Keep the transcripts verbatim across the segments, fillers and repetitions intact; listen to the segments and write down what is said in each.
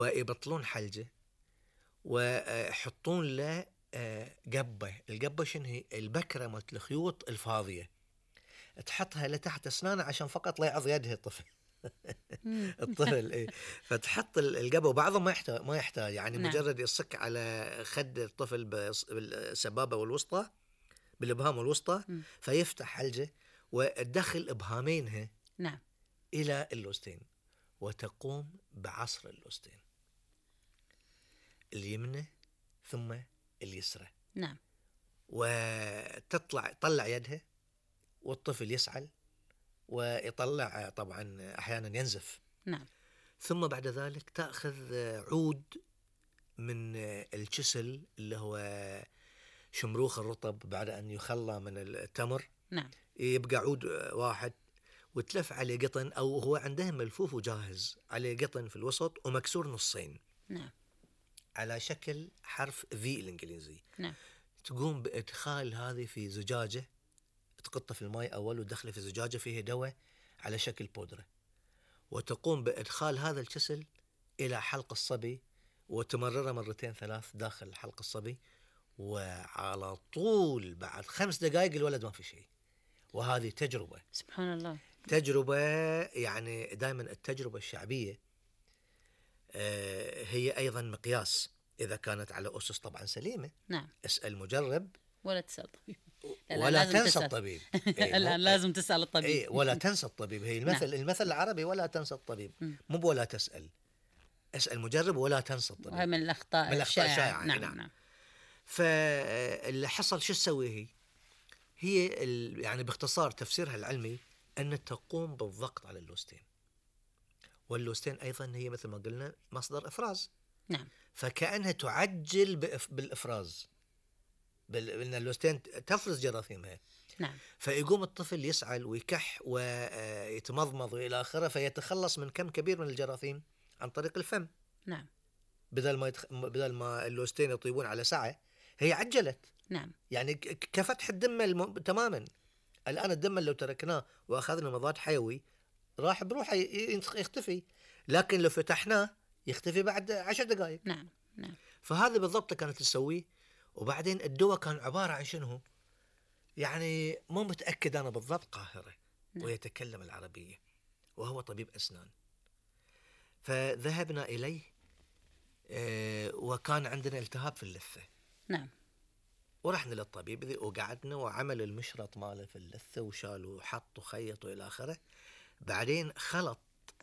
ويبطلون حلجه ويحطون له قبة. القبة شنو هي؟ البكرة مالت الخيوط الفاضية، تحطها لتحت أسنانه عشان فقط لا يعض يدها الطفل. الطفل إيه، فتحط القبة. وبعضهم ما يحتاج ما يحتاج يعني نعم. مجرد يصك على خد الطفل بالسبابة والوسطى، بالإبهام والوسطى، مم. فيفتح حلجه وتدخل إبهامينها نعم. إلى اللوستين، وتقوم بعصر اللوستين اليمنى ثم اليسرى. نعم. وتطلع طلع يدها والطفل يسعل ويطلع، طبعا أحيانا ينزف. نعم. ثم بعد ذلك تأخذ عود من الكسل اللي هو شمروخ الرطب بعد أن يخلى من التمر. نعم. يبقى عود واحد وتلف عليه قطن، أو هو عنده ملفوف وجاهز عليه قطن في الوسط ومكسور نصين. نعم. على شكل حرف في الإنجليزي. نعم. تقوم بإدخال هذه في زجاجة، تقطه في الماء أول وتدخله في زجاجة فيها دواء على شكل بودرة، وتقوم بإدخال هذا الكسل إلى حلق الصبي وتمرره مرتين ثلاث داخل حلق الصبي، وعلى طول بعد خمس دقائق الولد ما في شيء. وهذه تجربة، سبحان الله، تجربة يعني دائما التجربة الشعبية هي أيضا مقياس إذا كانت على أسس طبعا سليمة. نعم. اسأل مجرب ولا تسأل طبيب. ولا تنسى تسأل. الطبيب. إيه الآن لازم تسأل الطبيب. إيه ولا تنسى الطبيب. هي المثل نعم. المثل العربي ولا تنسى الطبيب، مو ولا تسأل. اسأل مجرب ولا تنسى الطبيب. وهي من الأخطاء من الأخطاء الشائعة. نعم. نعم. نعم. فاللي حصل شو تسوي هي؟ هي يعني باختصار تفسيرها العلمي أن تقوم بالضغط على اللوستين، واللوستين أيضا هي مثل ما قلنا مصدر إفراز. نعم. فكأنها تعجل بالإفراز، بأن اللوستين تفرز جراثيمها. نعم. فيقوم الطفل يسعل ويكح ويتمضمض إلى آخره، فيتخلص من كم كبير من الجراثيم عن طريق الفم. نعم. بدل ما يتخ... بدل ما اللوستين يطيبون على ساعة، هي عجلت. نعم. يعني كفتح الدم الم... تماما. الآن الدم لو تركناه وأخذنا مضاد حيوي راح بروحه يختفي، لكن لو فتحناه يختفي بعد عشر دقائق. نعم. نعم. فهذا بالضبط كانت تسويه. وبعدين الدواء كان عبارة عن شنو؟ يعني مو متأكد أنا بالضبط. قاهرة. نعم. ويتكلم العربية وهو طبيب أسنان. فذهبنا إليه آه وكان عندنا التهاب في اللثة. نعم. ورحنا للطبيب وقعدنا وعمل المشرط ماله في اللثة وشالوا وحط وخيط وإلى آخره. بعدين خلط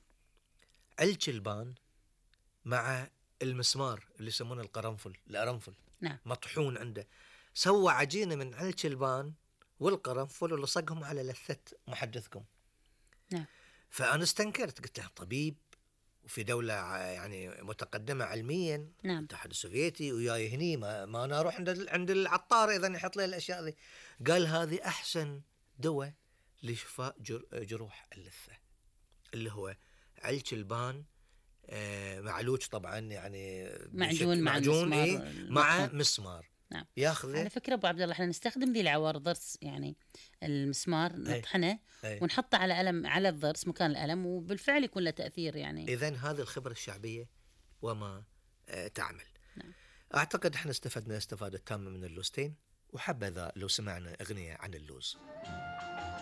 الجلبان مع المسمار اللي يسمونه القرنفل، القرنفل. نعم. مطحون عنده. سوى عجينة من الجلبان والقرنفل ولصقهم على لثة محدثكم. نعم. فأنا استنكرت، قلت له طبيب وفي دولة يعني متقدمة علميا، نعم. الاتحاد السوفيتي، وياي هني ما, ما أنا أروح عند عند العطار إذا يحط لي الأشياء ذي. قال هذه أحسن دواء لشفاء جروح اللثة، اللي هو الجلبان آه معلوج طبعا، يعني معجون مع معجون مسمار. إيه مع مسمار. نعم. ياخذه. على فكرة أبو عبد الله، احنا نستخدم ذي العوار ضرس، يعني المسمار نطحنه ونحطه على ألم على الضرس مكان الألم، وبالفعل يكون له تأثير. يعني إذن هذه الخبرة الشعبية وما آه تعمل. نعم. أعتقد احنا استفدنا استفادة تامة من اللوستين، وحبذا لو سمعنا أغنية عن اللوز.